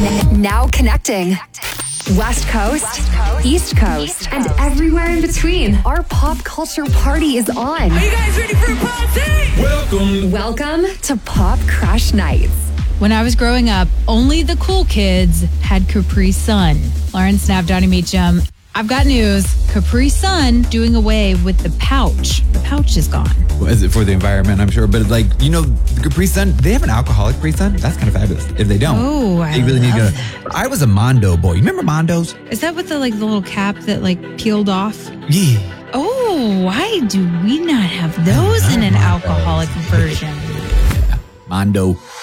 Now connecting. West Coast, East Coast, and everywhere in between. Our pop culture party is on. Are you guys ready for a party? Welcome to Pop Crush Nights. When I was growing up, only the cool kids had Capri Sun. Lauren Snap, Donnie Meacham. I've got news. Capri Sun doing away with the pouch. The pouch is gone. Well, is it for the environment, I'm sure? But like, the Capri Sun, they have an alcoholic Capri Sun? That's kind of fabulous. If they don't, they really need to. I was a Mondo boy. You remember Mondos? Is that with the little cap that peeled off? Yeah. Oh, why do we not have those in an alcoholic version? Mondo.